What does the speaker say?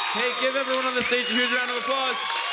Hey, give everyone on the stage a huge round of applause.